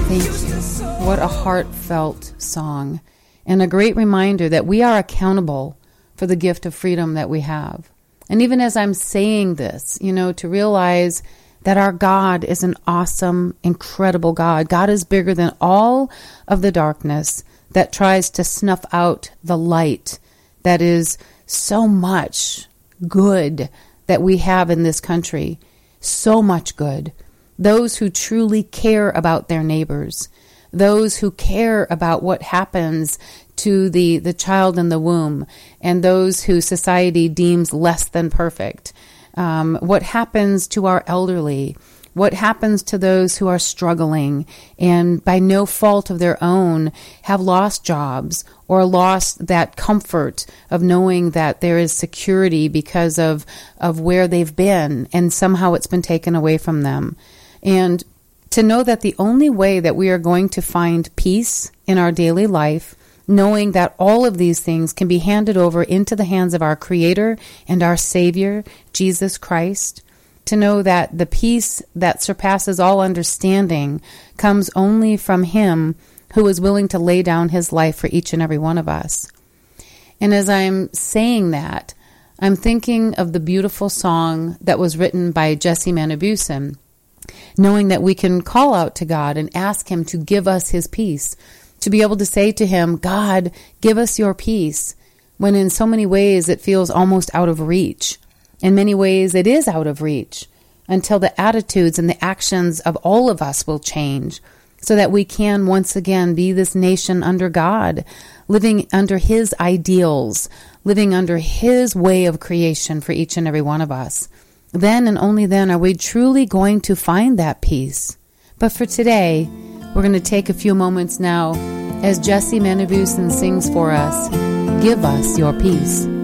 Thank you. What a heartfelt song, and a great reminder that we are accountable for the gift of freedom that we have. And even as I'm saying this, to realize that our God is an awesome, incredible God. God is bigger than all of the darkness that tries to snuff out the light that is so much good that we have in this country. So much good. Those who truly care about their neighbors, those who care about what happens to the child in the womb, and those who society deems less than perfect. What happens to our elderly, what happens to those who are struggling and by no fault of their own have lost jobs or lost that comfort of knowing that there is security because of where they've been and somehow it's been taken away from them. And to know that the only way that we are going to find peace in our daily life, knowing that all of these things can be handed over into the hands of our Creator and our Savior, Jesus Christ, to know that the peace that surpasses all understanding comes only from Him who is willing to lay down His life for each and every one of us. And as I'm saying that, I'm thinking of the beautiful song that was written by Jesse Manibusan, knowing that we can call out to God and ask Him to give us His peace, to be able to say to Him, God, give us your peace, when in so many ways it feels almost out of reach. In many ways it is out of reach until the attitudes and the actions of all of us will change so that we can once again be this nation under God, living under His ideals, living under His way of creation for each and every one of us. Then and only then are we truly going to find that peace. But for today, we're going to take a few moments now as Jesse Manibusan sings for us, Give Us Your Peace.